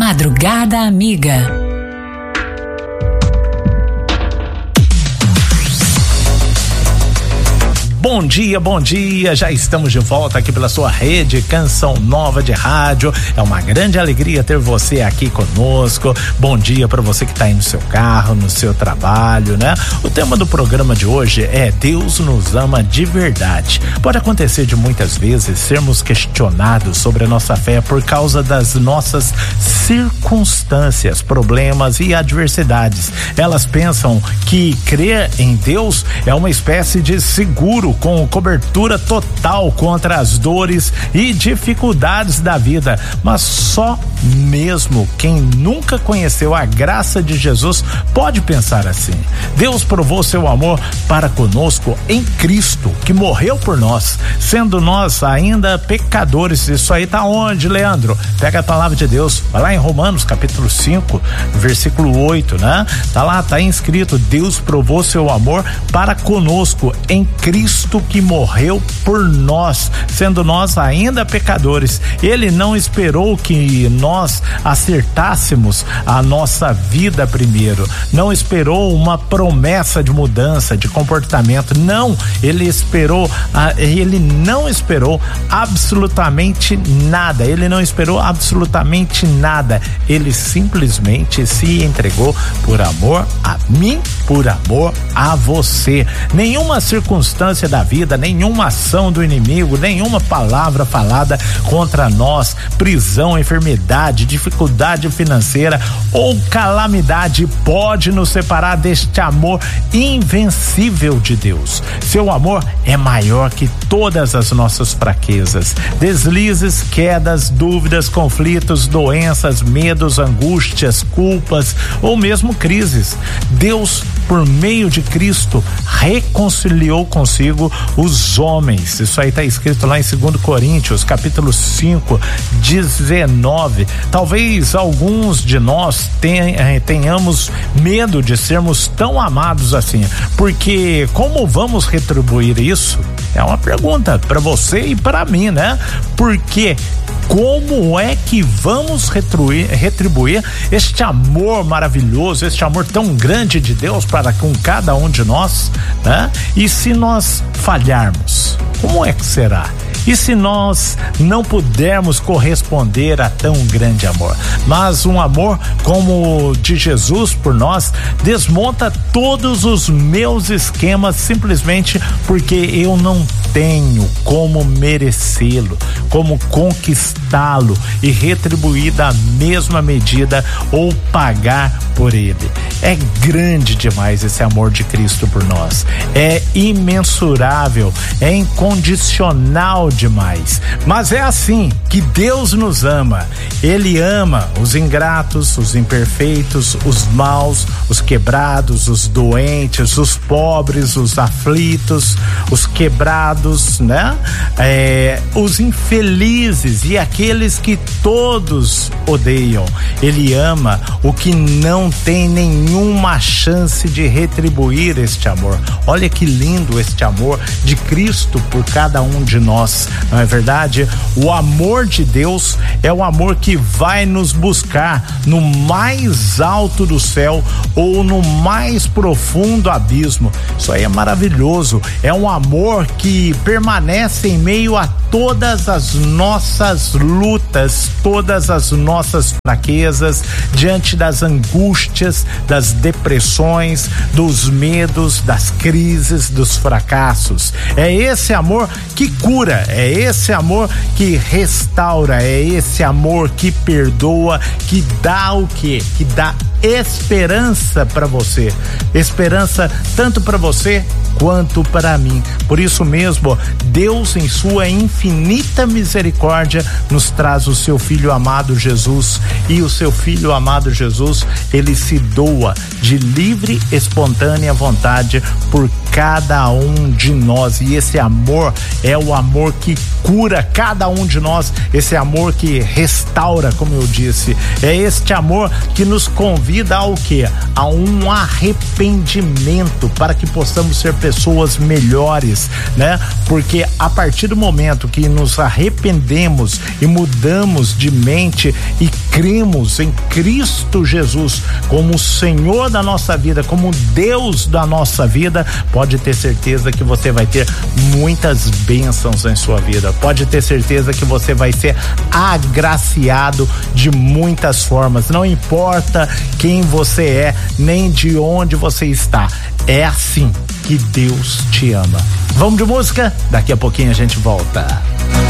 Madrugada Amiga. Bom dia, já estamos de volta aqui pela sua rede Canção Nova de Rádio. É uma grande alegria ter você aqui conosco. Bom dia para você que está aí no seu carro, no seu trabalho, né? O tema do programa de hoje é Deus nos ama de verdade. Pode acontecer de muitas vezes sermos questionados sobre a nossa fé por causa das nossas circunstâncias, problemas e adversidades. Elas pensam que crer em Deus é uma espécie de seguro com cobertura total contra as dores e dificuldades da vida, mas só mesmo quem nunca conheceu a graça de Jesus pode pensar assim. Deus provou seu amor para conosco em Cristo, que morreu por nós, sendo nós ainda pecadores. Isso aí tá onde, Leandro? Pega a palavra de Deus, vai lá em Romanos capítulo 5, versículo 8, né? Tá lá, tá inscrito: Deus provou seu amor para conosco em Cristo, que morreu por nós, sendo nós ainda pecadores. Ele não esperou que nós acertássemos a nossa vida primeiro, não esperou uma promessa de mudança de comportamento, não, ele não esperou absolutamente nada, ele simplesmente se entregou por amor a mim, por amor a você. Nenhuma circunstância da vida, nenhuma ação do inimigo, nenhuma palavra falada contra nós, prisão, enfermidade, dificuldade financeira ou calamidade pode nos separar deste amor invencível de Deus. Seu amor é maior que todas as nossas fraquezas, deslizes, quedas, dúvidas, conflitos, doenças, medos, angústias, culpas ou mesmo crises. Deus, por meio de Cristo, reconciliou consigo os homens. Isso aí está escrito lá em 2 Coríntios capítulo 5, 19. Talvez alguns de nós tenhamos medo de sermos tão amados assim, porque como vamos retribuir isso? É uma pergunta para você e para mim, né? Porque como é que vamos retribuir este amor maravilhoso, este amor tão grande de Deus para com cada um de nós, né? E se nós falharmos, como é que será? E se nós não pudermos corresponder a tão grande amor? Mas um amor como o de Jesus por nós desmonta todos os meus esquemas simplesmente porque eu não tenho como merecê-lo, como conquistá-lo e retribuir da mesma medida ou pagar por ele. É grande demais esse amor de Cristo por nós. É imensurável, é incondicional demais. Mas é assim que Deus nos ama. Ele ama os ingratos, os imperfeitos, os maus, os quebrados, os doentes, os pobres, os aflitos, os quebrados, né? Os infelizes e aqueles que todos odeiam. Ele ama o que não tem nenhuma chance de retribuir este amor. Olha que lindo este amor de Cristo por cada um de nós, não é verdade? O amor de Deus é o amor que vai nos buscar no mais alto do céu ou no mais profundo abismo. Isso aí é maravilhoso. É um amor que permanece em meio a todas as nossas lutas, todas as nossas fraquezas, diante das angústias, das depressões, dos medos, das crises, dos fracassos. É esse amor que cura, é esse amor que restaura, é esse amor que perdoa, que dá o quê? Que dá esperança para você, esperança tanto para você quanto para mim. Por isso mesmo, Deus, em sua infinita misericórdia, nos traz o seu Filho amado Jesus, e o seu Filho amado Jesus, ele se doa de livre, espontânea vontade por cada um de nós, e esse amor é o amor que cura cada um de nós, esse amor que restaura, como eu disse, é este amor que nos convida ao quê? A um arrependimento, para que possamos ser pessoas melhores, né? Porque a partir do momento que nos arrependemos e mudamos de mente e cremos em Cristo Jesus como o Senhor da nossa vida, como Deus da nossa vida, pode ter certeza que você vai ter muitas bênçãos em sua vida, pode ter certeza que você vai ser agraciado de muitas formas, não importa quem você é, nem de onde você está, é assim que Deus te ama. Vamos de música? Daqui a pouquinho a gente volta.